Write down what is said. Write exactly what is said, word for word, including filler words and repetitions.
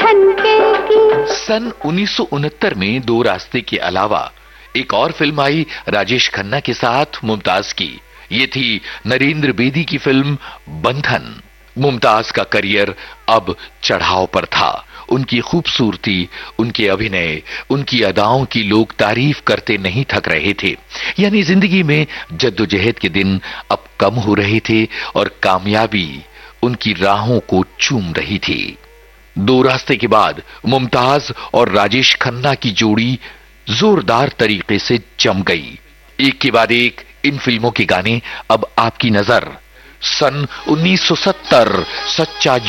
छनकेगी। सन उन्नीस सौ उनहत्तर में दो रास्ते के अलावा एक और फिल्म आई राजेश खन्ना के साथ मुमताज की। ये थी नरेंद्र बेदी की फिल्म बंधन। मुमताज का करियर अब चढ़ाव पर था। उनकी खूबसूरती, उनके अभिनय, उनकी अदाओं की लोग तारीफ करते नहीं थक रहे थे। यानी जिंदगी में जद्दोजहद के दिन अब कम हो रहे थे और कामयाबी उनकी राहों को चूम रही थी। दो रास्ते के बाद मुमताज और राजेश खन्ना की जोड़ी जोरदार तरीके से जम गई। एक के बाद एक इन फिल्मों के गाने अब आपकी नजर। सन उन्नीस सौ सत्तर सच्चा